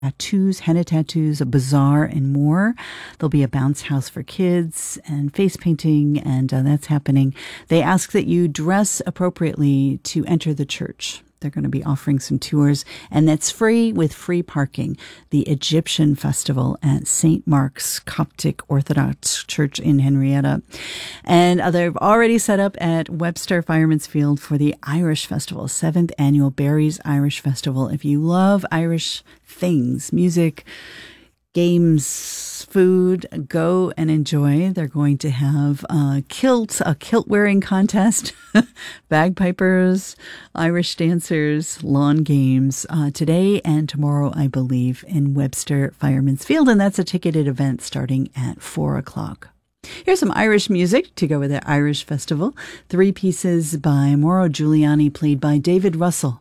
tattoos, henna tattoos, a bazaar, and more. There'll be a bounce house for kids and face painting, and that's happening. They ask that you dress appropriately to enter the church. They're going to be offering some tours, and that's free with free parking. The Egyptian Festival at St. Mark's Coptic Orthodox Church in Henrietta. And they've already set up at Webster Fireman's Field for the Irish Festival, 7th Annual Barry's Irish Festival. If you love Irish things, music, games, food, go and enjoy. They're going to have a kilt wearing contest, bagpipers, Irish dancers, lawn games today and tomorrow, I believe, in Webster Fireman's Field. And that's a ticketed event starting at 4 o'clock. Here's some Irish music to go with the Irish Festival. 3 pieces by Mauro Giuliani, played by David Russell.